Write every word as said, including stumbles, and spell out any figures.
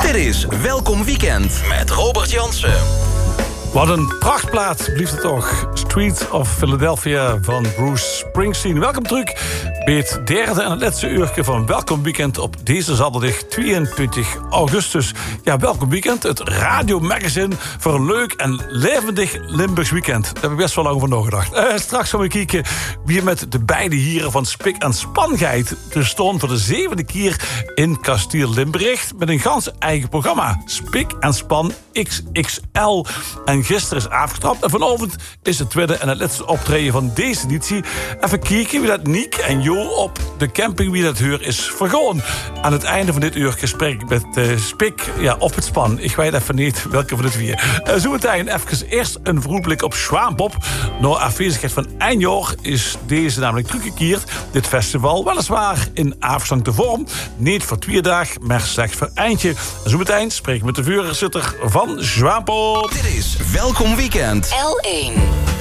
Dit is Welkom Weekend met Robert Jansen. Wat een prachtplaat, blieft het toch. Streets of Philadelphia van Bruce Springsteen. Welkom terug bij het derde en het laatste uurtje van Welkom Weekend op deze zaterdag tweeëntwintig augustus. Ja, Welkom Weekend, het radiomagazine voor een leuk en levendig Limburgs weekend. Daar heb ik best wel lang over nagedacht. Uh, straks gaan we kijken wie met de beide heren van Spik en Span gaat. Te staan voor de zevende keer in Kasteel Limburg met een gans eigen programma. Spik en Span X X L. En gisteren is afgetrapt. En vanavond is het tweede en het laatste optreden van deze editie. Even kijken wie dat Niek en Jo op de camping wie dat huur is vergaan. Aan het einde van dit uur gesprek ik met uh, Spik ja, of het Span. Ik weet even niet welke van de vier. Uh, zo meteen even eerst een vooruitblik op Zwaanpop. Na afwezigheid van één jaar is deze namelijk teruggekeerd. Dit festival weliswaar in afstandte vorm. Niet voor twee dagen, maar slechts voor eindje. En zo meteen spreek ik met de voorzitter van Zwaanpop. Dit is Welkom Weekend. L één.